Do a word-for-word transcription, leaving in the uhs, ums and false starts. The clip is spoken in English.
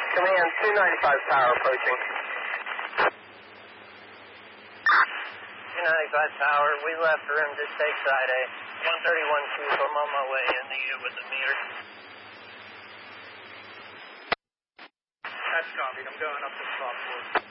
Command two ninety-five tower approaching. two ninety-five tower, we left room to take side A. one thirty-one Chief, I'm on my way in the U with the meter. That's copied, I'm going up to spot four.